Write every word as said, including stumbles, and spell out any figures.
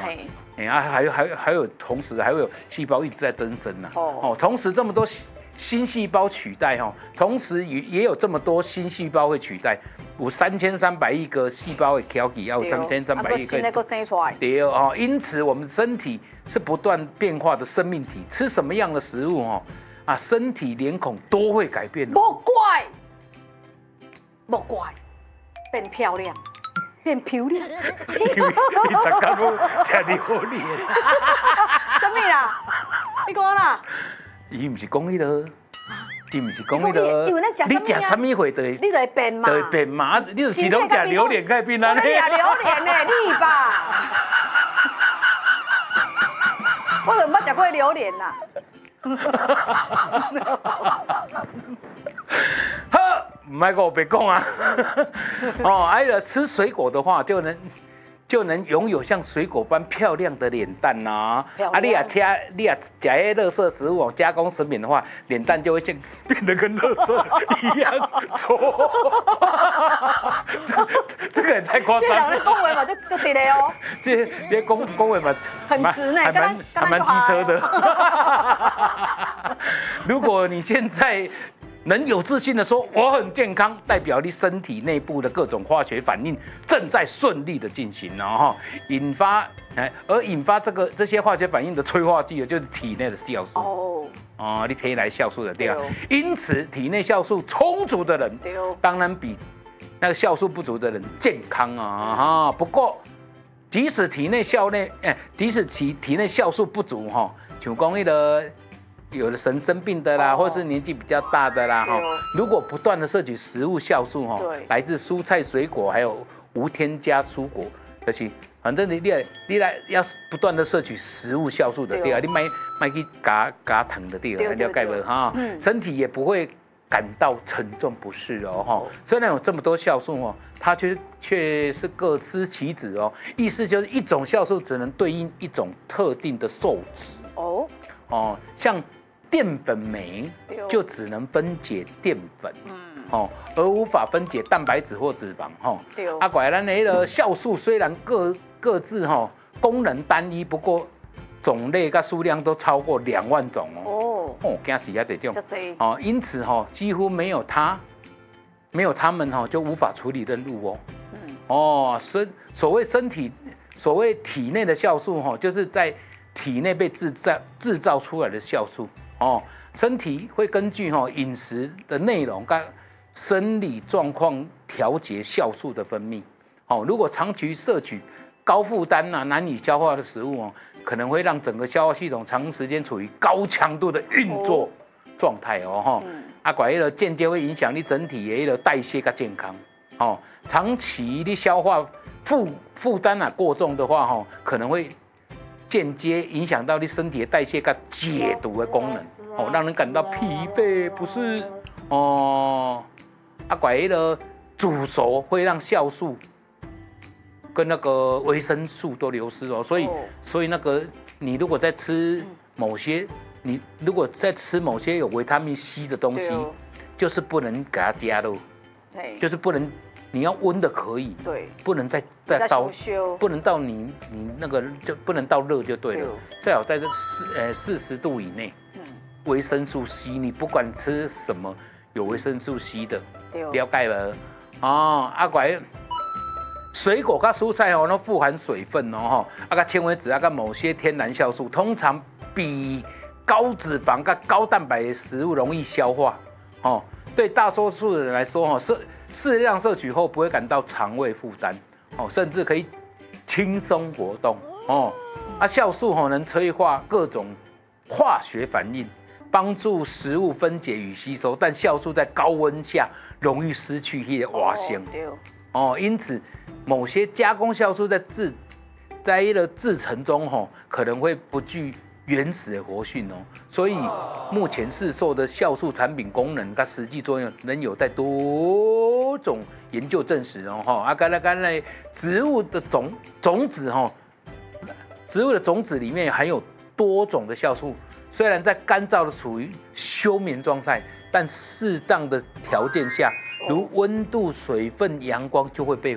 哎啊，还有还有还有，同时还会有细胞一直在增生呐。哦哦，同时这么多新细胞取代哈，同时也也有这么多新细胞会取代，有三千三百亿个细胞会挑起，要有三千三百亿个。 个生出来。 对哦，因此我们身体是不断变化的生命体，吃什么样的食物哦，啊，身体脸孔都会改变。 莫怪，莫怪，变漂亮。变漂亮， 你才刚我吃榴莲， 什么啦？你讲啦？ 伊唔是讲迄个，伊唔是讲迄个，你食什么会对？ 你就会变嘛， 就会变嘛，你就是拢食榴莲改变啦。 你食榴莲呢？你吧？我就捌食过榴莲啦。 好。唔爱跟我别讲啊！哦，哎呀，吃水果的话，就能就能拥有像水果般漂亮的脸蛋呐。啊，你也吃，你也吃些垃圾食物、加工食品的话，脸蛋就会像变得跟垃圾一样臭。这个也太夸张了。 这人咧讲话嘛，就就对的哦。 这这讲讲话嘛， 很直呢， 还蛮还蛮机车的。如果你现在能有自信的说我很健康，代表你身体内部的各种化学反应正在顺利的进行哦，引发哎，而引发这个这些化学反应的催化剂就是体内的酵素哦，哦，你体内酵素的对啊，因此体内酵素充足的人，当然比那个酵素不足的人健康啊哈。不过即使体内酵内哎，即使体体内酵素不足哈，像讲那个。有的神生病的啦，或是年纪比较大的啦，哈，如果不断的摄取食物酵素，哈，来自蔬菜、水果，还有无添加蔬果，就是，反正你你来你来要不断的摄取食物酵素的对啊，你买买去加加糖的对啊，了解不哈？身体也不会感到沉重不适哦，哈。虽然有这么多酵素哦，它却却是各司其职哦，意思就是一种酵素只能对应一种特定的受质哦哦，像。淀粉酶就只能分解淀粉，哦，而无法分解蛋白质或脂肪，吼。啊，怪咱那个酵素虽然各各自吼功能单一，不过种类跟数量都超过两万种哦。哦，惊死啊这种。哦，因此吼几乎没有它，没有它们吼就无法处理任务哦。哦，所所谓身体所谓体内的酵素吼，就是在体内被制造制造出来的酵素。哦，身体会根据哈饮食的内容跟生理状况调节酵素的分泌。哦，如果长期摄取高负担呐、难以消化的食物哦，可能会让整个消化系统长时间处于高强度的运作状态哦哈。啊，怪了间接会影响你整体的代谢跟健康。哦，长期你消化负负担啊过重的话哈，可能会。间接影响到你身体的代谢跟解毒的功能，哦，让人感到疲惫，不是哦。啊，怪了煮熟会让酵素跟那个维生素都流失哦，所以所以那个你如果在吃某些，你如果在吃某些有维他命 C 的东西，就是不能给它加热，就是不能。你要温的可以，对，不能再再到，不能到你你那个就不能到热就对了，最好在这四呃四十度以内。嗯，维生素 C， 你不管吃什么有维生素 C 的，了解了哦。啊，怪水果跟蔬菜哦，都富含水分哦，哈，啊个纤维质啊，跟某些天然酵素，通常比高脂肪跟高蛋白的食物容易消化哦。对大多数人来说，哦是。适量摄取后不会感到肠胃负担，哦，甚至可以轻松活动，哦，啊，酵素哦能催化各种化学反应，帮助食物分解与吸收，但酵素在高温下容易失去它的活性，哦，因此某些加工酵素在制在一个制成中，吼可能会不具原始的活性哦，所以目前市售的酵素产品功能它实际作用仍有待多种研究证实哦哈。啊，刚才刚才植物的种种子哈，植物的种子里面含有多种的酵素，虽然在干燥的处于休眠状态，但适当的条件下，如温度、水分、阳光就会被